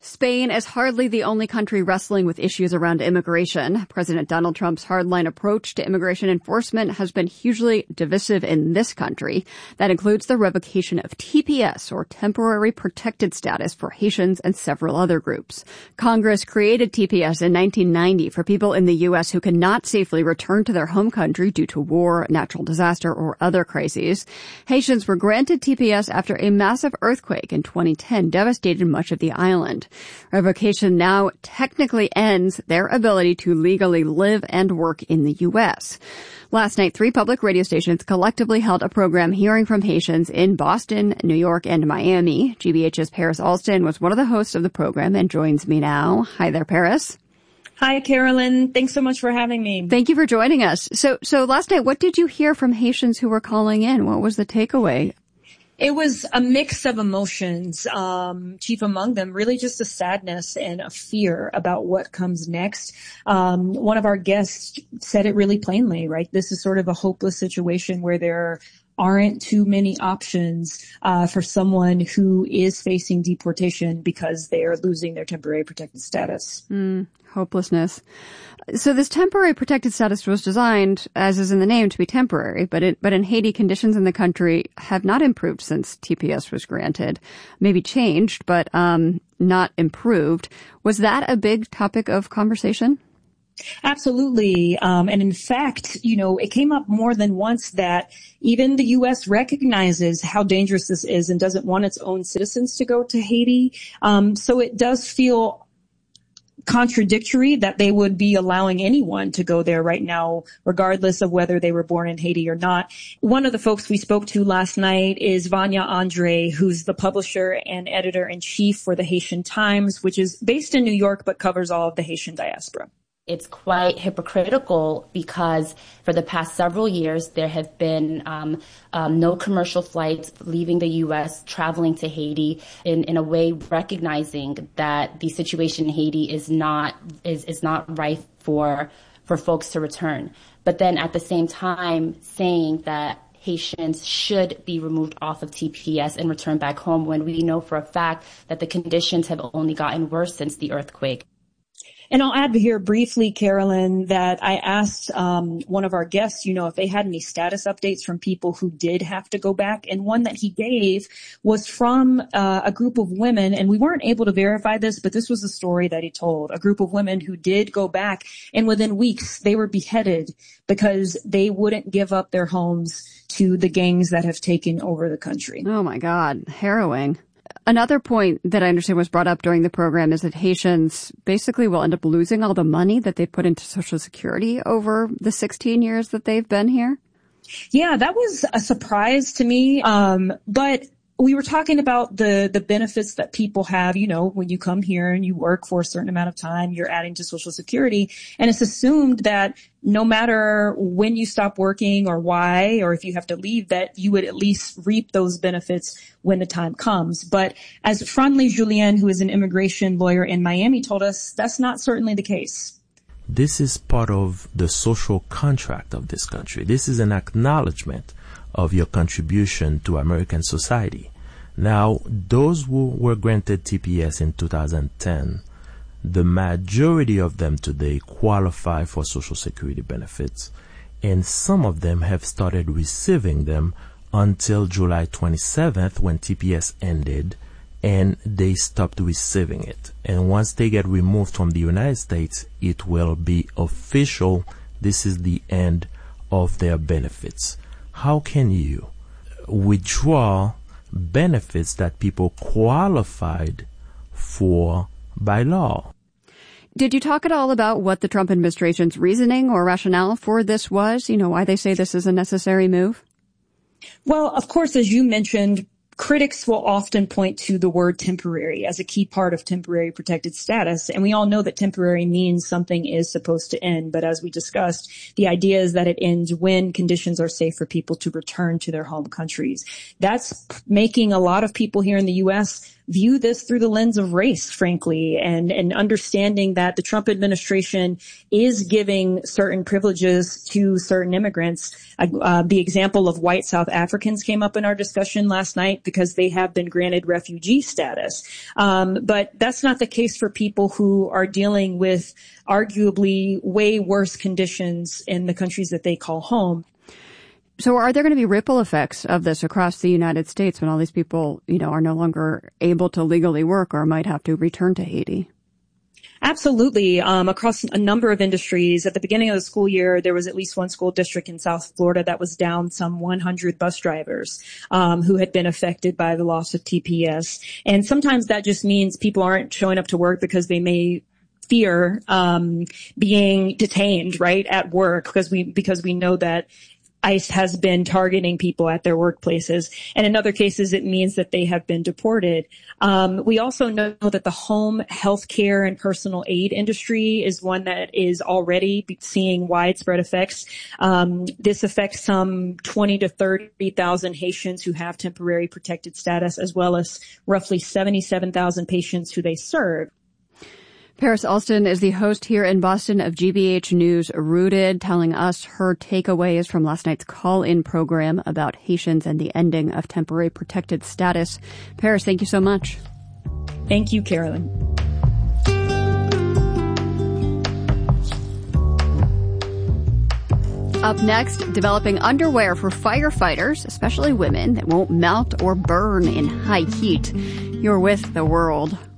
Spain is hardly the only country wrestling with issues around immigration. President Donald Trump's hardline approach to immigration enforcement has been hugely divisive in this country. That includes the revocation of TPS, or temporary protected status, for Haitians and several other groups. Congress created TPS in 1990 for people in the U.S. who cannot safely return to their home country due to war, natural disaster, or other crises. Haitians were granted TPS after a massive earthquake in 2010 devastated much of the island. Revocation now technically ends their ability to legally live and work in the U.S. Last night, 3 public radio stations collectively held a program hearing from Haitians in Boston, New York, and Miami. GBH's Paris Alston was one of the hosts of the program and joins me now. Hi there, Paris. Hi, Carolyn. Thanks so much for having me. Thank you for joining us. So last night, what did you hear from Haitians who were calling in? What was the takeaway? It was a mix of emotions, chief among them, really just a sadness and a fear about what comes next. One of our guests said it really plainly, right? This is sort of a hopeless situation where there aren't too many options for someone who is facing deportation because they are losing their temporary protected status. Hopelessness. So this temporary protected status was designed, as is in the name, to be temporary, but in Haiti, conditions in the country have not improved since TPS was granted. Maybe changed, but not improved. Was that a big topic of conversation? Absolutely. And in fact, it came up more than once that even the U.S. recognizes how dangerous this is and doesn't want its own citizens to go to Haiti. So it does feel contradictory that they would be allowing anyone to go there right now, regardless of whether they were born in Haiti or not. One of the folks we spoke to last night is Vanya Andre, who's the publisher and editor-in-chief for the Haitian Times, which is based in New York but covers all of the Haitian diaspora. It's quite hypocritical because for the past several years, there have been no commercial flights leaving the U.S., traveling to Haiti, in a way recognizing that the situation in Haiti is not rife for folks to return. But then at the same time saying that Haitians should be removed off of TPS and returned back home when we know for a fact that the conditions have only gotten worse since the earthquake. And I'll add here briefly, Carolyn, that I asked one of our guests, if they had any status updates from people who did have to go back. And one that he gave was from a group of women, and we weren't able to verify this, but this was a story that he told. A group of women who did go back, and within weeks they were beheaded because they wouldn't give up their homes to the gangs that have taken over the country. Oh, my God. Harrowing. Another point that I understand was brought up during the program is that Haitians basically will end up losing all the money that they put into Social Security over the 16 years that they've been here. Yeah, that was a surprise to me. But we were talking about the benefits that people have, when you come here and you work for a certain amount of time, you're adding to Social Security. And it's assumed that no matter when you stop working or why, or if you have to leave, that you would at least reap those benefits when the time comes. But as Franley Julien, who is an immigration lawyer in Miami, told us, that's not certainly the case. This is part of the social contract of this country. This is an acknowledgement of your contribution to American society. Now, those who were granted TPS in 2010, the majority of them today qualify for Social Security benefits, and some of them have started receiving them until July 27th when TPS ended, and they stopped receiving it. And once they get removed from the United States, it will be official. This is the end of their benefits. How can you withdraw benefits that people qualified for by law? Did you talk at all about what the Trump administration's reasoning or rationale for this was? Why they say this is a necessary move? Well, of course, as you mentioned, critics will often point to the word temporary as a key part of temporary protected status. And we all know that temporary means something is supposed to end. But as we discussed, the idea is that it ends when conditions are safe for people to return to their home countries. That's making a lot of people here in the U.S. view this through the lens of race, frankly, and understanding that the Trump administration is giving certain privileges to certain immigrants. The example of white South Africans came up in our discussion last night because they have been granted refugee status. But that's not the case for people who are dealing with arguably way worse conditions in the countries that they call home. So are there going to be ripple effects of this across the United States when all these people, are no longer able to legally work or might have to return to Haiti? Absolutely. Across a number of industries, at the beginning of the school year, there was at least one school district in South Florida that was down some 100 bus drivers who had been affected by the loss of TPS. And sometimes that just means people aren't showing up to work because they may fear being detained, right, at work because we know that ICE has been targeting people at their workplaces. And in other cases, it means that they have been deported. We also know that the home health care and personal aid industry is one that is already seeing widespread effects. This affects some 20 to 30,000 Haitians who have temporary protected status, as well as roughly 77,000 patients who they serve. Paris Alston is the host here in Boston of GBH News Rooted, telling us her takeaways from last night's call-in program about Haitians and the ending of temporary protected status. Paris, thank you so much. Thank you, Carolyn. Up next, developing underwear for firefighters, especially women, that won't melt or burn in high heat. You're with The World.